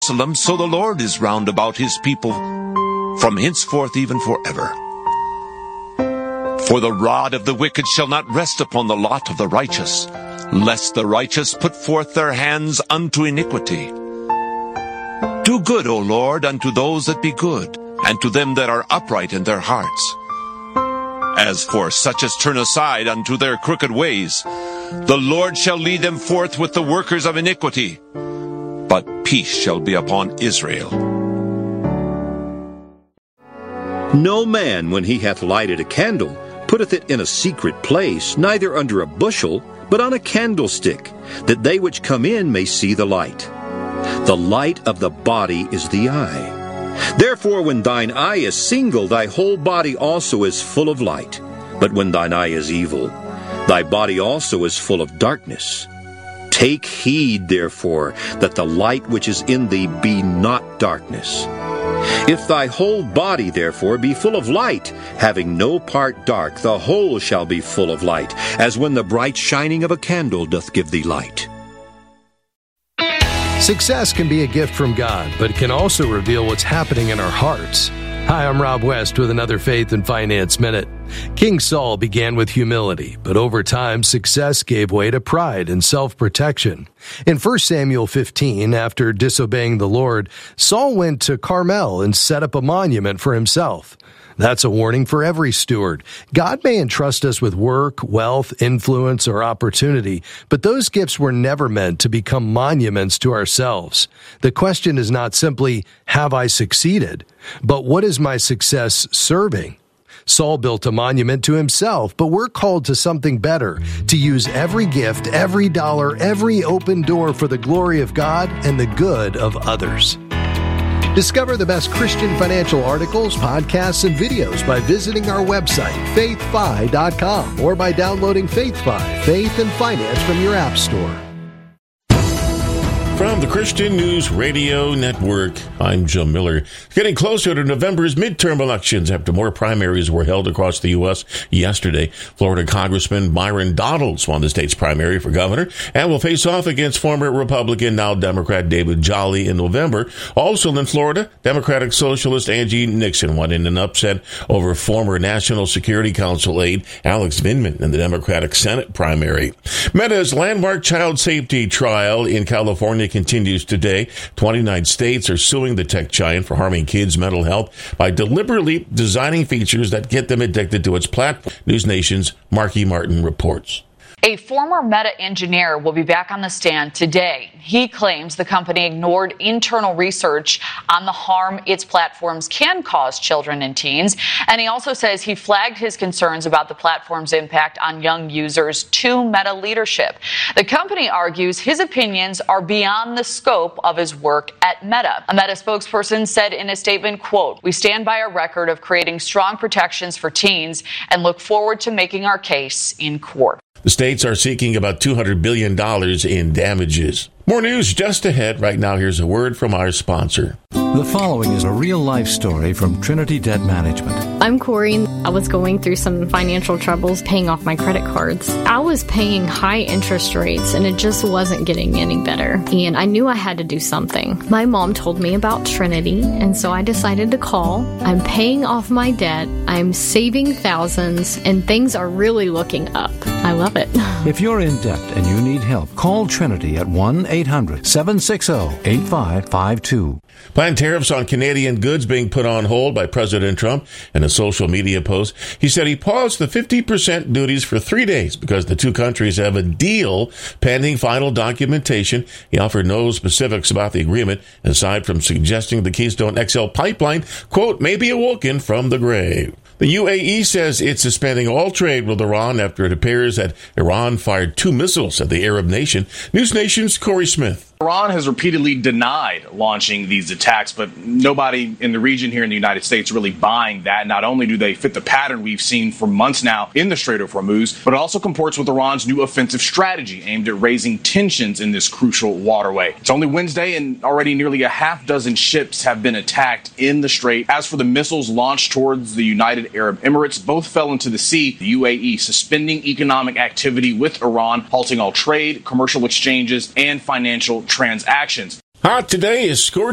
Jerusalem, so the Lord is round about his people, from henceforth even forever. For the rod of the wicked shall not rest upon the lot of the righteous, lest the righteous put forth their hands unto iniquity. Do good, O Lord, unto those that be good, and to them that are upright in their hearts. As for such as turn aside unto their crooked ways, the Lord shall lead them forth with the workers of iniquity, but peace shall be upon Israel. No man, when he hath lighted a candle, putteth it in a secret place, neither under a bushel, but on a candlestick, that they which come in may see the light. The light of the body is the eye. Therefore, when thine eye is single, thy whole body also is full of light. But when thine eye is evil, thy body also is full of darkness. Take heed, therefore, that the light which is in thee be not darkness. If thy whole body, therefore, be full of light, having no part dark, the whole shall be full of light, as when the bright shining of a candle doth give thee light. Success can be a gift from God, but it can also reveal what's happening in our hearts. Hi, I'm Rob West with another Faith and Finance Minute. King Saul began with humility, but over time, success gave way to pride and self-protection. In 1 Samuel 15, after disobeying the Lord, Saul went to Carmel and set up a monument for himself. That's a warning for every steward. God may entrust us with work, wealth, influence, or opportunity, but those gifts were never meant to become monuments to ourselves. The question is not simply, have I succeeded? But what is my success serving? Saul built a monument to himself, but we're called to something better, to use every gift, every dollar, every open door for the glory of God and the good of others. Discover the best Christian financial articles, podcasts, and videos by visiting our website, faithfi.com, or by downloading FaithFi, Faith and Finance from your app store. From the Christian News Radio Network, I'm Jim Miller. Getting closer to November's midterm elections after more primaries were held across the U.S. yesterday. Florida Congressman Byron Donalds won the state's primary for governor and will face off against former Republican, now Democrat David Jolly in November. Also in Florida, Democratic Socialist Angie Nixon won in an upset over former National Security Council aide Alex Vindman in the Democratic Senate primary. Meta's landmark child safety trial in California continues today. 29 states are suing the tech giant for harming kids' mental health by deliberately designing features that get them addicted to its platform. News Nation's Marky Martin reports. A former Meta engineer will be back on the stand today. He claims the company ignored internal research on the harm its platforms can cause children and teens. And he also says he flagged his concerns about the platform's impact on young users to Meta leadership. The company argues his opinions are beyond the scope of his work at Meta. A Meta spokesperson said in a statement, quote, "We stand by our record of creating strong protections for teens and look forward to making our case in court." The states are seeking about $200 billion in damages. More news just ahead. Right now, here's a word from our sponsor. The following is a real-life story from Trinity Debt Management. I'm Corey. I was going through some financial troubles paying off my credit cards. I was paying high interest rates, and it just wasn't getting any better. And I knew I had to do something. My mom told me about Trinity, and so I decided to call. I'm paying off my debt. I'm saving thousands, and things are really looking up. I love it. If you're in debt and you need help, call Trinity at 1-800-760-8552. Planned tariffs on Canadian goods being put on hold by President Trump in a social media post. He said he paused the 50% duties for 3 days because the two countries have a deal pending final documentation. He offered no specifics about the agreement, aside from suggesting the Keystone XL pipeline, quote, may be awoken from the grave. The UAE says it's suspending all trade with Iran after it appears that Iran fired 2 missiles at the Arab nation. News Nation's Corey Smith. Iran has repeatedly denied launching these attacks, but nobody in the region here in the United States really buying that. Not only do they fit the pattern we've seen for months now in the Strait of Hormuz, but it also comports with Iran's new offensive strategy aimed at raising tensions in this crucial waterway. It's only Wednesday, and already nearly a half dozen ships have been attacked in the Strait. As for the missiles launched towards the United Arab Emirates, both fell into the sea. The UAE suspending economic activity with Iran, halting all trade, commercial exchanges, and financial transactions. Hot today is scorching.